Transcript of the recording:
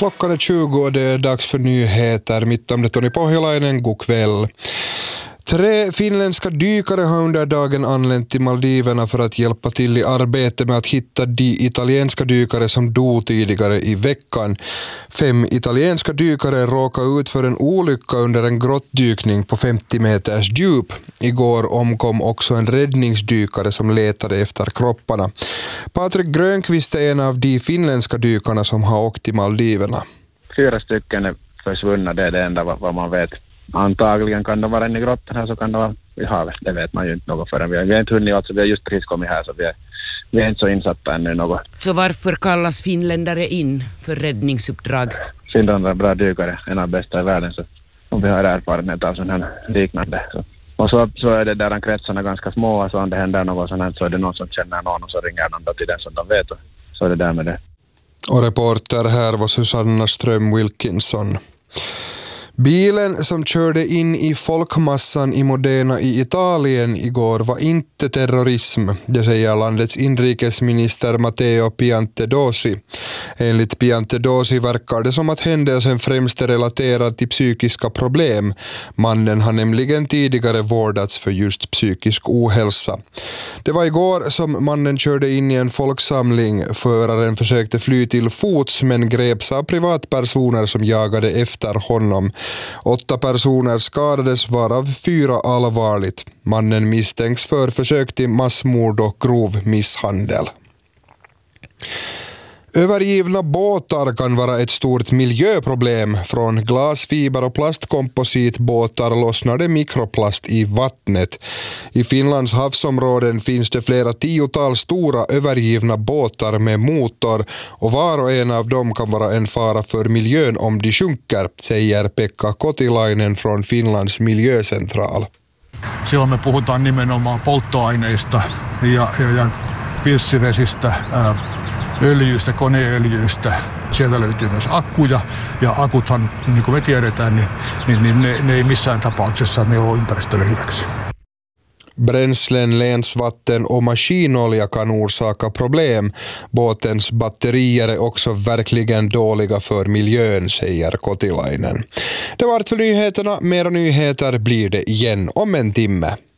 Klockan är 20 och det är dags för nyheter. Mitt namn är Toni Pohjolainen, god kväll. 3 finländska dykare har under dagen anlänt till Maldiverna för att hjälpa till i arbete med att hitta de italienska dykare som dog tidigare i veckan. 5 italienska dykare råkade ut för en olycka under en grottdykning på 50 meters djup. Igår omkom också en räddningsdykare som letade efter kropparna. Patrik Grönqvist är en av de finländska dykarna som har åkt till Maldiverna. 4 stycken är försvunna, det är det enda vad man vet. Antagligen kan de vara inne i grottan här, så kan de vara i havet. Det vet man ju inte något förrän. Vi har inte hunnit, alltså vi har just precis kommit här, så vi är inte så insatta ännu något. Så varför kallas finländare in för räddningsuppdrag? Finland är bra dykare, en av bästa i världen, så om vi har erfarenhet av sån här liknande. Så. Och så är det där kretsarna ganska små, så om det händer något sånt här, så är det någon som känner någon och så ringer någon då till den som de vet, och så är det där med det. Och reporter här var Susanna Ström-Wilkinson. Bilen som körde in i folkmassan i Modena i Italien igår var inte terrorism, det säger landets inrikesminister Matteo Piantedosi. Enligt Piantedosi verkar det som att händelsen främst är relaterad till psykiska problem. Mannen har nämligen tidigare vårdats för just psykisk ohälsa. Det var igår som mannen körde in i en folksamling. Föraren försökte fly till fots men greps av privatpersoner som jagade efter honom. 8 personer skadades, varav 4 allvarligt. Mannen misstänks för försök till massmord och grov misshandel. Övergivna båtar kan vara ett stort miljöproblem. Från glasfiber- och plastkompositbåtar lossnar det mikroplast i vattnet. I Finlands havsområden finns det flera 10-tal stora övergivna båtar med motor, och var och en av dem kan vara en fara för miljön om de sjunker, säger Pekka Kotilainen från Finlands miljöcentral. Silloin me puhutaan nimenomaan polttoaineista ja pilssivesistä, öljyistä, koneöljyistä. Sieltä löytyy myös akkuja, ja akuthan, niin kuin me tiedetään, niin ne ei missään tapauksessa ne ole ympäristölle hyväksi. Bränslen, länsvatten och maskinolja kan orsaka problem. Båtens batterier är också verkligen dåliga för miljön, säger Kotilainen. Det var allt för nyheterna. Mera nyheter blir det igen om en timme.